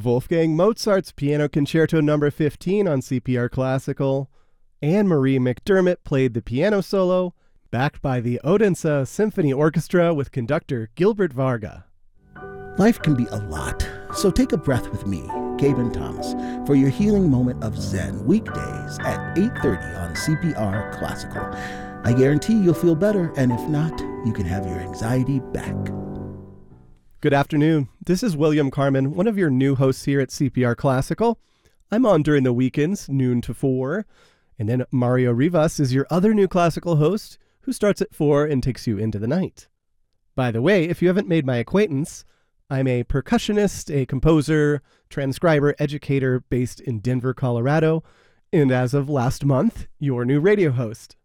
Wolfgang Mozart's Piano Concerto No. 15 on CPR Classical. Anne-Marie McDermott played the piano solo, backed by the Odense Symphony Orchestra with conductor Gilbert Varga. Life can be a lot, so take a breath with me, Gaben Thomas, for your healing moment of Zen, weekdays at 8:30 on CPR Classical. I guarantee you'll feel better, and if not, you can have your anxiety back. Good afternoon. This is William Carmen, one of your new hosts here at CPR Classical. I'm on during the weekends, noon to 4. And then Mario Rivas is your other new classical host, who starts at 4 and takes you into the night. By the way, if you haven't made my acquaintance, I'm a percussionist, a composer, transcriber, educator based in Denver, Colorado, and as of last month, your new radio host.